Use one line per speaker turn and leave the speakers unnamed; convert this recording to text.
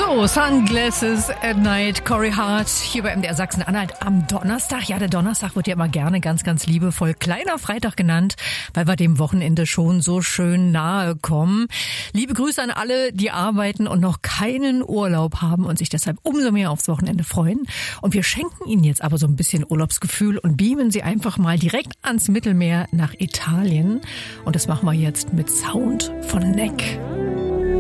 So, Sunglasses at Night, Corey Hart, hier bei MDR Sachsen-Anhalt am Donnerstag. Ja, der Donnerstag wird ja immer gerne ganz, ganz liebevoll kleiner Freitag genannt, weil wir dem Wochenende schon so schön nahe kommen. Liebe Grüße an alle, die arbeiten und noch keinen Urlaub haben und sich deshalb umso mehr aufs Wochenende freuen. Und wir schenken Ihnen jetzt aber so ein bisschen Urlaubsgefühl und beamen Sie einfach mal direkt ans Mittelmeer nach Italien. Und das machen wir jetzt mit Sound von Neck.